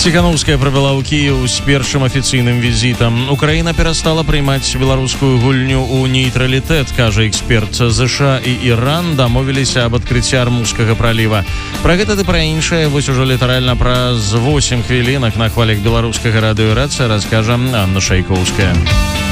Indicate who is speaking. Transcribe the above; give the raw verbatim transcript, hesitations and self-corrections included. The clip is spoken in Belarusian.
Speaker 1: Ціхановская прыбыла ў Кіеў з першым афіцыйным візітам. Украіна перастала прыймаць беларускую гульню ў нейтралітэт, кажа эксперт. ЗША і Іран дамовіліся аб адкрыцці Армузскага праліва. Пра гэта ды пра іншае вось ужо літаральна праз восем хвілінак на хвалях беларускага радыёрацыя раскажа Анна Шайкоўская.